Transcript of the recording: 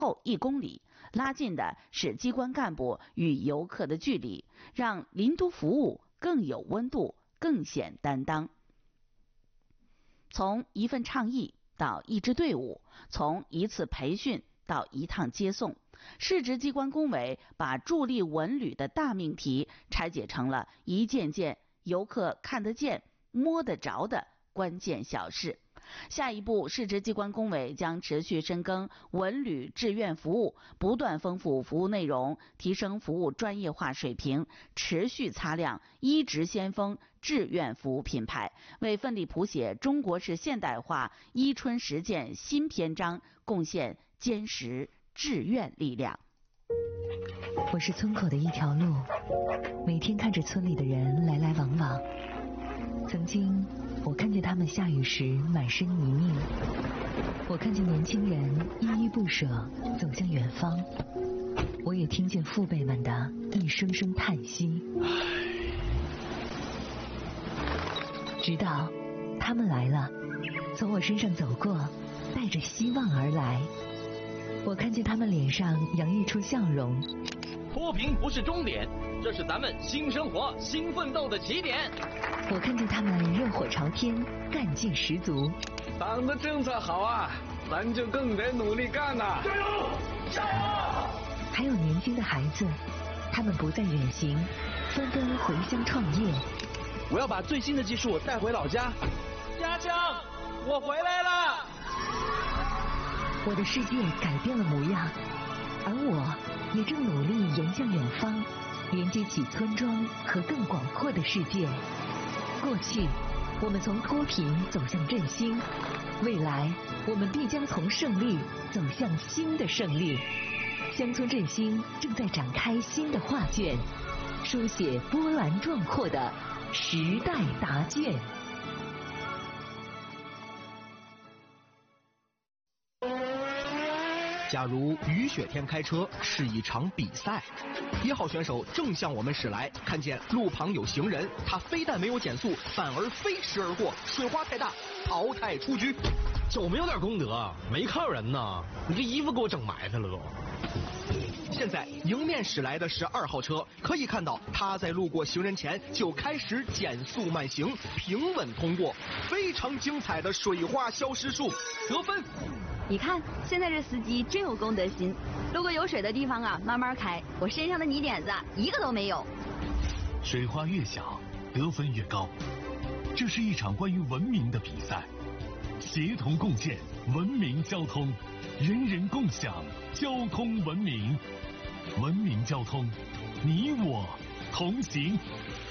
后1公里，拉近的是机关干部与游客的距离，让临都服务更有温度，更显担当。从一份倡议到一支队伍，从一次培训到一趟接送，市直机关工委把助力文旅的大命题拆解成了一件件游客看得见、摸得着的关键小事。下一步，市直机关工委将持续深耕文旅志愿服务，不断丰富服务内容，提升服务专业化水平，持续擦亮一直先锋志愿服务品牌，为奋力谱写中国式现代化伊春实践新篇章贡献坚实志愿力量。 我是村口的一条路，每天看着村里的人来来往往。曾经我看见他们下雨时满身泥泞，我看见年轻人依依不舍走向远方，我也听见父辈们的一声声叹息。直到他们来了，从我身上走过，带着希望而来。我看见他们脸上洋溢出笑容。 脱贫不是终点，这是咱们新生活、新奋斗的起点。 我看见他们热火朝天，干劲十足。 党的政策好啊，咱就更得努力干呐！ 加油！加油！ 还有年轻的孩子，他们不再远行，纷纷回乡创业。 我要把最新的技术带回老家。家乡，我回来了！ 我的世界改变了模样，而我也正努力迎向远方，连接起村庄和更广阔的世界。过去，我们从脱贫走向振兴，未来，我们必将从胜利走向新的胜利。乡村振兴正在展开新的画卷，书写波澜壮阔的时代答卷。 假如雨雪天开车是一场比赛，1号选手正向我们驶来，看见路旁有行人，他非但没有减速，反而飞驰而过，水花太大，淘汰出局。 就没有点功德，没看人呢，你这衣服给我整埋汰了都。 现在迎面驶来的是2号车，可以看到他在路过行人前就开始减速慢行，平稳通过，非常精彩的水花消失术，得分。 你看，现在这司机真有公德心，路过有水的地方啊，慢慢开。我身上的泥点子一个都没有。 水花越小，得分越高。这是一场关于文明的比赛，协同共建文明交通，人人共享交通文明。文明交通，你我同行。